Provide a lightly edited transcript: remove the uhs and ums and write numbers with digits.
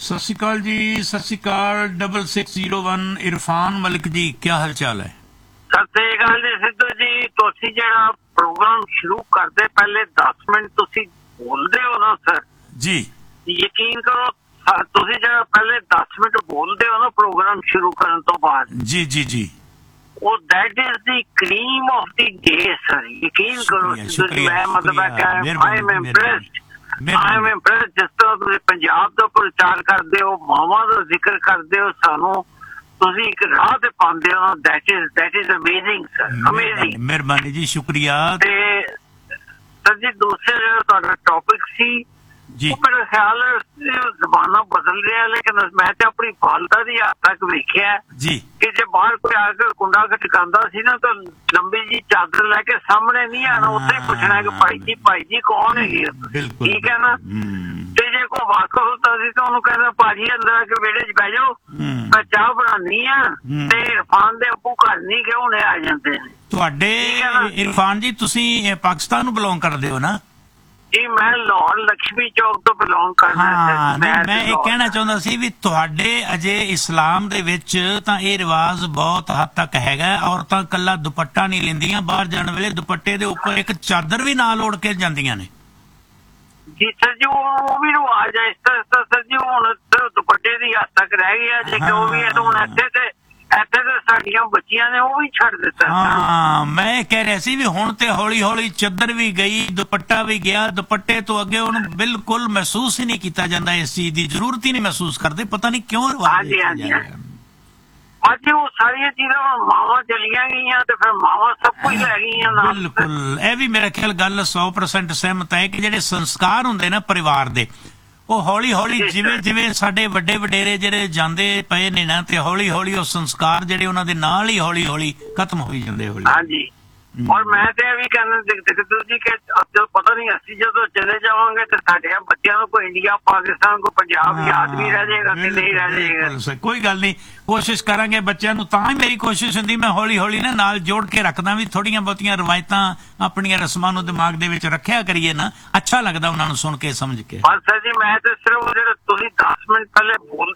सत श्री अकाल जी, सत श्री अकाल। 6601 इरफान मलिक जी, क्या हाल चाल है? सत श्री अकाल जी सिद्धू जी। तुसी जेड़ा प्रोग्राम शुरू करते पहले 10 मिनट तुसी बोलते हो ना सर जी, यकीन करो तुसी जेड़ा पहले 10 मिनट बोलते हो ना प्रोग्राम शुरू करने तो बाद जी जी जी, वो that is the cream of the day sir. यकीन करो सिद्धू जी, मैं मतलब I am impressed. I am impressed जिस तरह तुसी पंजाब का प्रचार करते हो, मावां का जिक्र करते हो, सानू तुसी एक राह ते पांदे हो। That is amazing sir, amazing. मेहरबानी जी, शुक्रिया। ते सर जी दूसरे जो तुहाडा टॉपिक सी जी, मेरा ख्याल है जमाना बदल रहा है, लेकिन मैं तो अपनी वालदा की हद तक वेख्या जी कि जो बाहर कोई आकर कुंडा खटकांदा सी ना तो लंबी जी चादर लेके सामने नहीं आना, उत्थे ही पूछना कि भाई जी कौन है, ठीक है ना। ते जे कोई वाकफ होता सी तो उन्होंने कहना भाजी अंदर आके वेड़े च बह जाओ, मैं चाह बनानी है, ते इरफान दे अबू घर नहीं गए हुणे आ जाते हैं। ਤੁਹਾਡੇ इरफान जी तुसी पाकिस्तान ਨੂੰ ਬਿਲੋਂਗ ਕਰਦੇ ਹੋ ਨਾ? जी मैं लाहौर लक्ष्मी चौक तो बिलोंग करदा ਹਾਂ, ਮੈਂ ਇਹ ਕਹਿਣਾ ਚਾਹੁੰਦਾ ਸੀ ਵੀ ਤੁਹਾਡੇ ਅਜੇ ਇਸਲਾਮ ਦੇ ਵਿੱਚ ਤਾਂ ਇਹ ਰਿਵਾਜ ਬਹੁਤ ਹੱਦ ਤੱਕ ਹੈਗਾ। ਔਰਤਾਂ ਕੱਲਾ ਦੁਪੱਟਾ ਨਹੀਂ ਲੈਂਦੀਆਂ, ਬਾਹਰ ਜਾਣ ਵੇਲੇ ਦੁਪੱਟੇ ਦੇ ਉੱਪਰ ਇੱਕ ਚਾਦਰ ਵੀ ਨਾਲ ओढ़ ਕੇ ਜਾਂਦੀਆਂ ਨੇ। जी सर जी वो भी रिवाज है इस तरह सर जी, हुण दुपट्टे की हद तक रह गया जे कि वो भी है तो हुण ਇੱਥੇ ਤੇ ਸਾਡੀਆਂ ਬੱਚੀਆਂ ਨੇ ਉਹ ਵੀ ਛੱਡ ਦਿੱਤਾ। ਹਾਂ, ਮੈਂ ਇਹ ਕਹਿ ਰਿਹਾ ਸੀ ਵੀ ਹੁਣ ਤੇ ਹੌਲੀ ਹੌਲੀ ਚੱਦਰ ਵੀ ਗਈ, ਦੁਪੱਟਾ ਵੀ ਗਿਆ। ਦੁਪੱਟੇ ਤੋਂ ਅੱਗੇ ਹੁਣ ਬਿਲਕੁਲ ਮਹਿਸੂਸ ਹੀ ਨਹੀਂ ਕੀਤਾ ਜਾਂਦਾ, ਇਸ ਚੀਜ਼ ਦੀ ਜ਼ਰੂਰਤ ਹੀ ਨਹੀਂ ਮਹਿਸੂਸ ਕਰਦੇ, ਪਤਾ ਨਹੀਂ ਕਿਉਂ ਰਿਵਾਜ ਹਾਂਜੀ ਅੱਜ ਉਹ ਸਾਰੀਆਂ ਚੀਜ਼ਾਂ ਮਾਵਾਂ ਚਲੀਆਂ ਗਈਆਂ ਤੇ ਫਿਰ ਮਾਵਾਂ ਸਭ ਕੁਝ ਲੈ ਗਈਆਂ ਨਾਲ। ਬਿਲਕੁਲ, ਇਹ ਵੀ ਮੇਰੇ ਖਿਆਲ ਗੱਲ 100% ਸਹਿਮਤ ਹੈ ਕਿ ਜਿਹੜੇ ਸੰਸਕਾਰ ਹੁੰਦੇ ਨਾ ਪਰਿਵਾਰ ਦੇ, ਉਹ ਹੌਲੀ ਹੌਲੀ ਜਿਵੇਂ ਜਿਵੇਂ ਸਾਡੇ ਵੱਡੇ ਵਡੇਰੇ ਜਿਹੜੇ ਜਾਂਦੇ ਪਏ ਨੇ ਨਾ, ਤੇ ਹੌਲੀ ਹੌਲੀ ਉਹ ਸੰਸਕਾਰ ਜਿਹੜੇ ਉਹਨਾਂ ਦੇ ਨਾਲ ਹੀ ਹੌਲੀ ਹੌਲੀ ਖਤਮ ਹੋਈ ਜਾਂਦੇ। ਹੌਲੀ ਹਾਂਜੀ, और मैं तो यह भी कहना सिद्धू जी कि जो पता नहीं असि जो चले जावांगे तो साढ़े बच्चों को इंडिया पाकिस्तान को पंजाब याद भी रह जाएगा कि नहीं रह जाएगा। कोई गल नहीं, कोशिश करांगे बच्चों ਨੂੰ। ਤਾਂ ਹੀ ਮੇਰੀ ਕੋਸ਼ਿਸ਼ ਹੁੰਦੀ ਮੈਂ ਹੌਲੀ ਹੌਲੀ ਨਾ ਨਾਲ ਜੋੜ ਕੇ ਰੱਖਦਾ ਵੀ ਥੋੜੀਆਂ ਬਹੁਤੀਆਂ ਰਵਾਇਤਾਂ ਆਪਣੀਆਂ ਰਸਮਾਂ ਨੂੰ ਦਿਮਾਗ ਦੇ ਵਿੱਚ ਰੱਖਿਆ ਕਰੀਏ ਨਾ, ਅੱਛਾ ਲੱਗਦਾ ਉਹਨਾਂ ਨੂੰ ਸੁਣ ਕੇ ਸਮਝ ਕੇ। ਬਸ ਜੀ ਮੈਂ ਤੇ ਸਿਰਫ ਜਿਹੜਾ ਤੁਸੀਂ 10 ਮਿੰਟ ਪਹਿਲੇ ਬੋਲ